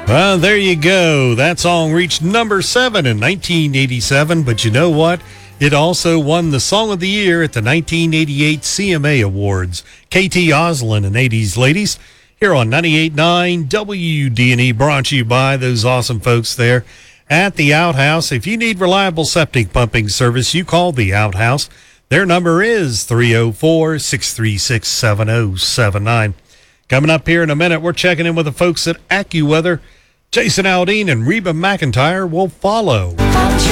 Well, there you go. That song reached number 7 in 1987, but you know what? It also won the Song of the Year at the 1988 CMA Awards. KT Oslin and 80s Ladies here on 98.9 WDNE, brought to you by those awesome folks there at the Outhouse. If you need reliable septic pumping service, you call the Outhouse. Their number is 304-636-7079. Coming up here in a minute, we're checking in with the folks at AccuWeather. Jason Aldean and Reba McEntire will follow.